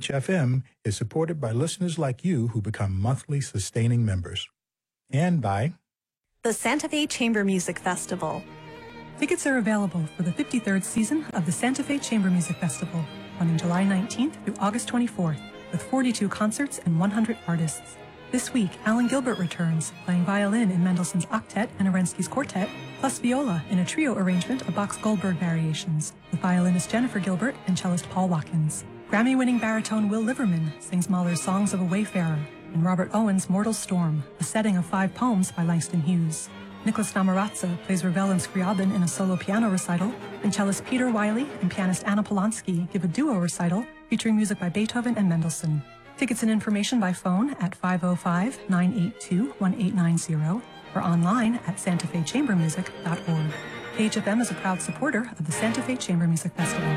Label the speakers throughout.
Speaker 1: KHFM is supported by listeners like you who become monthly sustaining members. And by
Speaker 2: the Santa Fe Chamber Music Festival.
Speaker 3: Tickets are available for the 53rd season of the Santa Fe Chamber Music Festival, running July 19th through August 24th, with 42 concerts and 100 artists. This week, Alan Gilbert returns, playing violin in Mendelssohn's Octet and Arensky's Quartet, plus viola in a trio arrangement of Bach's Goldberg variations, with violinist Jennifer Gilbert and cellist Paul Watkins. Grammy-winning baritone Will Liverman sings Mahler's Songs of a Wayfarer, and Robert Owen's Mortal Storm, a setting of 5 poems by Langston Hughes. Nicholas Namaratza plays Ravel and Scriabin in a solo piano recital, and cellist Peter Wiley and pianist Anna Polanski give a duo recital featuring music by Beethoven and Mendelssohn. Tickets and information by phone at 505-982-1890 or online at santafechambermusic.org. KHFM is a proud supporter of the Santa Fe Chamber Music Festival.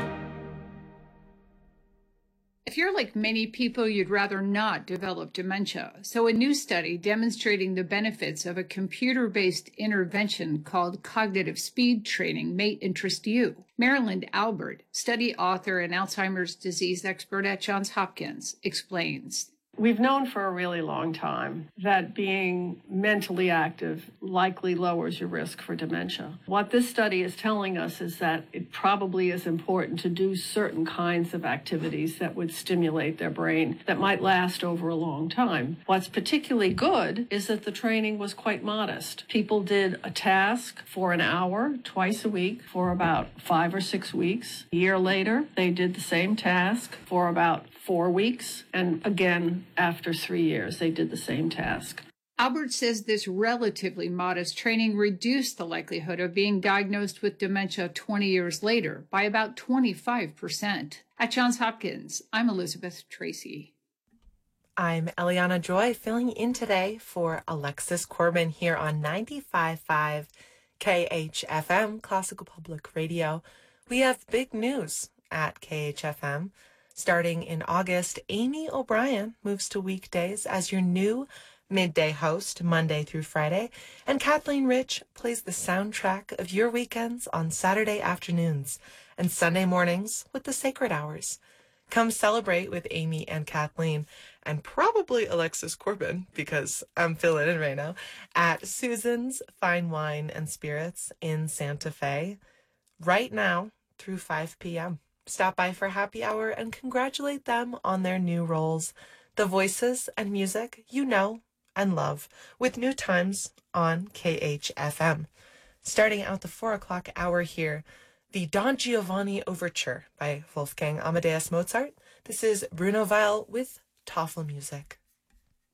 Speaker 4: If you're like many people, you'd rather not develop dementia. So a new study demonstrating the benefits of a computer-based intervention called cognitive speed training may interest you. Marilyn Albert, study author and Alzheimer's disease expert at Johns Hopkins, explains.
Speaker 5: We've known for a really long time that being mentally active likely lowers your risk for dementia. What this study is telling us is that it probably is important to do certain kinds of activities that would stimulate their brain that might last over a long time. What's particularly good is that the training was quite modest. People did a task for an hour twice a week for about 5 or 6 weeks. A year later, they did the same task for about 4 weeks, and again, after 3 years, they did the same task.
Speaker 4: Albert says this relatively modest training reduced the likelihood of being diagnosed with dementia 20 years later by about 25%. At Johns Hopkins, I'm Elizabeth Tracy.
Speaker 6: I'm Eliana Joy, filling in today for Alexis Corbin here on 95.5 KHFM, Classical Public Radio. We have big news at KHFM. Starting in August, Amy O'Brien moves to weekdays as your new midday host, Monday through Friday, and Kathleen Rich plays the soundtrack of your weekends on Saturday afternoons and Sunday mornings with the Sacred Hours. Come celebrate with Amy and Kathleen, and probably Alexis Corbin, because I'm filling in right now, at Susan's Fine Wine and Spirits in Santa Fe, right now through 5 p.m. Stop by for happy hour and congratulate them on their new roles, the voices and music you know and love, with new times on KHFM. Starting out the 4 o'clock hour here, the Don Giovanni Overture by Wolfgang Amadeus Mozart. This is Bruno Weil with Tafelmusik.